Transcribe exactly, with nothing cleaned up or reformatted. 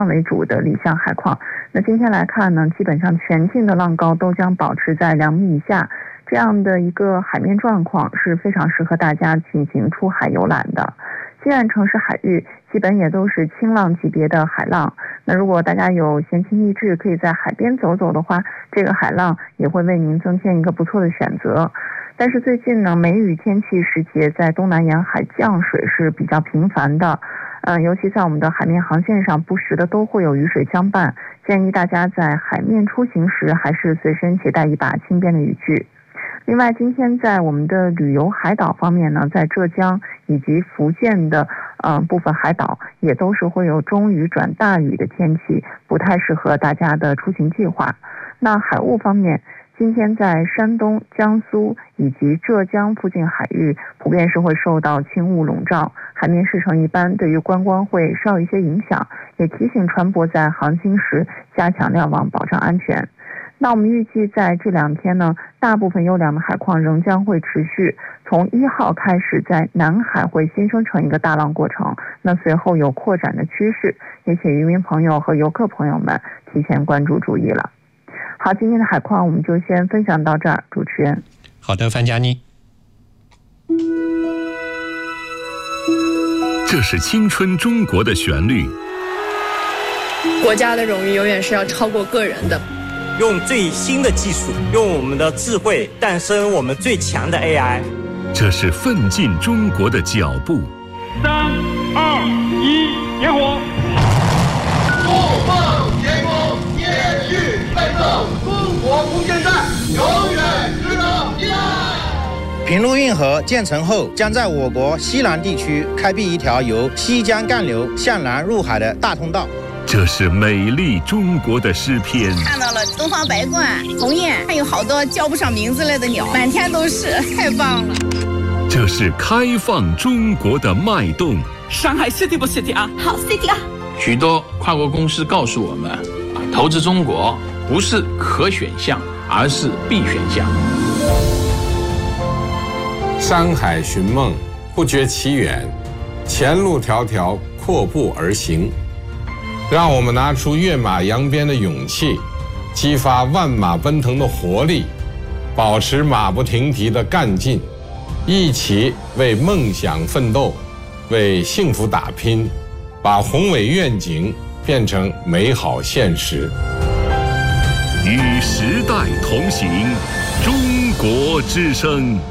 为主的理想海况。那今天来看呢，基本上全境的浪高都将保持在两米以下，这样的一个海面状况是非常适合大家进行出海游览的。西岸城市海域基本也都是轻浪级别的海浪，那如果大家有闲情逸致，可以在海边走走的话，这个海浪也会为您增添一个不错的选择。但是最近呢，梅雨天气时节，在东南沿海降水是比较频繁的，嗯，尤其在我们的海面航线上，不时的都会有雨水相伴，建议大家在海面出行时，还是随身携带一把轻便的雨具。另外，今天在我们的旅游海岛方面呢，在浙江以及福建的呃部分海岛，也都是会有中雨转大雨的天气，不太适合大家的出行计划。那海雾方面，今天在山东、江苏以及浙江附近海域，普遍是会受到轻雾笼罩，海面势成一般，对于观光会受一些影响，也提醒船舶在航行时加强瞭望，保障安全。那我们预计在这两天呢，大部分优良的海况仍将会持续，从一号开始，在南海会新生成一个大浪过程，那随后有扩展的趋势，也请渔民朋友和游客朋友们提前关注注意了。好，今天的海况我们就先分享到这儿，主持人。 好的，范佳妮。 这是青春中国的旋律。 国家的荣誉永远是要超过个人的。 用最新的技术，用我们的智慧诞生我们最强的 A I。 这是奋进中国的脚步。 三二一，点火！ 怒放天空，接续奋斗，中国空间站永远值得依赖。 平陆运河建成后，将在我国西南地区开辟一条由西江干流向南入海的大通道。 这是美丽中国的诗篇。 看到了东方白鹳、鸿雁，还有好多叫不上名字来的鸟，满天都是，太棒了。 这是开放中国的脉动。 上海 City 不 City 啊？ 好 City 啊！ 许多跨国公司告诉我们，投资中国不是可选项，而是必选项。 山海寻梦，不觉其远，前路迢迢，阔步而行。让我们拿出跃马扬鞭的勇气，激发万马奔腾的活力，保持马不停蹄的干劲，一起为梦想奋斗，为幸福打拼，把宏伟愿景变成美好现实。 与时代同行，中国之声。